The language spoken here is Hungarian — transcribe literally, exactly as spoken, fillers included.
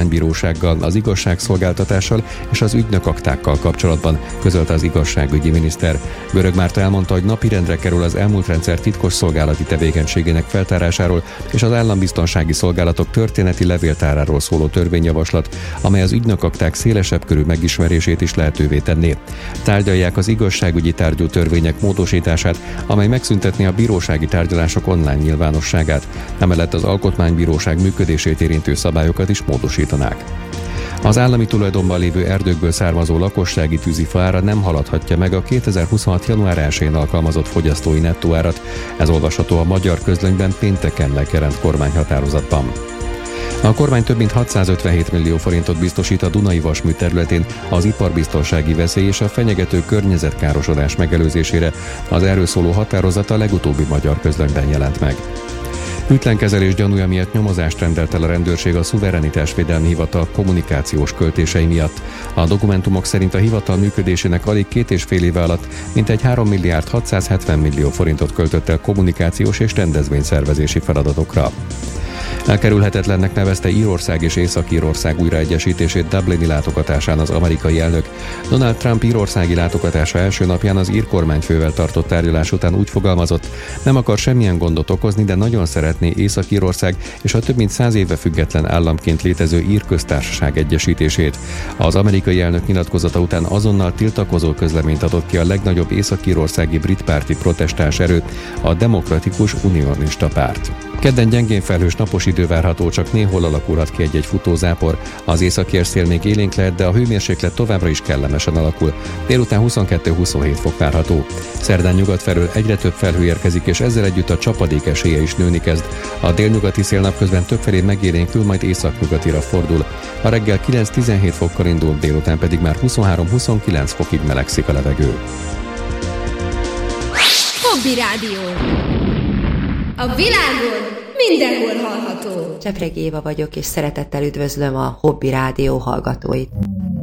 alkotmánybírósággal, az igazságszolgáltatással és az ügynökaktákkal kapcsolatban, közölte az igazságügyi miniszter. Görög Márta elmondta, hogy napirendre kerül az elmúlt rendszer titkos szolgálati tevékenységének feltárásáról és az állambiztonsági szolgálatok történeti levéltáráról szóló törvényjavaslat, amely az ügynökakták szélesebb körű megismerését is lehetővé tenné. Tárgyalják az igazságügyi tárgyú törvények módosítását, amely megszüntetné a bírósági tárgyalások online nyilvánosságát. Emellett az alkotmánybíróság működését érintő szabályokat is módosítanák. Az állami tulajdonban lévő erdőkből származó lakossági tűzifa ára nem haladhatja meg a kétezer-huszonhat. január elsején alkalmazott fogyasztói nettóárat. Ez olvasható a Magyar Közlönyben pénteken megjelent kormányhatározatban. A kormány több mint hatszázötvenhét millió forintot biztosít a Dunai vasmű területén az iparbiztonsági veszély és a fenyegető környezetkárosodás megelőzésére. Az erről szóló határozat a legutóbbi Magyar Közlönyben jelent meg. Hűtlenkezelés gyanúja miatt nyomozást rendelt el a rendőrség a Szuverenitásvédelmi Hivatal kommunikációs költései miatt. A dokumentumok szerint a hivatal működésének alig két és fél éve alatt mintegy három milliárd hatszázhetven millió forintot költött el kommunikációs és rendezvényszervezési feladatokra. Elkerülhetetlennek nevezte Írország és Észak-Írország újraegyesítését Dublini látogatásán az amerikai elnök. Donald Trump írországi látogatása első napján az ír kormányfővel tartott tárgyalás után úgy fogalmazott, nem akar semmilyen gondot okozni, de nagyon szeretné Észak-Írország és a több mint száz éve független államként létező ír köztársaság egyesítését. Az amerikai elnök nyilatkozata után azonnal tiltakozó közleményt adott ki a legnagyobb észak-írországi brit párti protestáns erő, a Demokratikus Unionista Párt. Kedden gyengén felhős napos idő várható, csak néhol alakulhat ki egy-egy futózápor. Az északi szél még élénk lehet, de a hőmérséklet továbbra is kellemesen alakul. Délután huszonkettő-huszonhét fok várható. Szerdán nyugat felől egyre több felhő érkezik, és ezzel együtt a csapadék esélye is nőni kezd. A délnyugati szél napközben többfelé megélénkül, majd északnyugatira fordul. A reggel kilenc-tizenhét fokkal indul, délután pedig már huszonhárom-huszonkilenc fokig melegszik a levegő. Hobby Rádió. A világon mindenhol hallható. Csepregi Éva vagyok, és szeretettel üdvözlöm a Hobby Rádió hallgatóit.